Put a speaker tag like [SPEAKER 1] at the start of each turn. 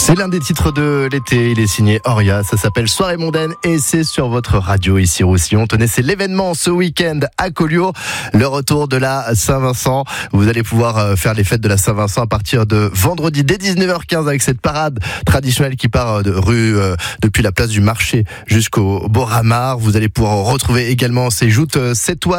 [SPEAKER 1] C'est l'un des titres de l'été, il est signé Oria, ça s'appelle Soirée mondaine et c'est sur votre radio ici Roussillon. Tenez, c'est l'événement ce week-end à Collioure, le retour de la Saint-Vincent. Vous allez pouvoir faire les fêtes de la Saint-Vincent à partir de vendredi dès 19h15 avec cette parade traditionnelle qui part de rue depuis la place du marché jusqu'au Boramar. Vous allez pouvoir retrouver également ces joutes 7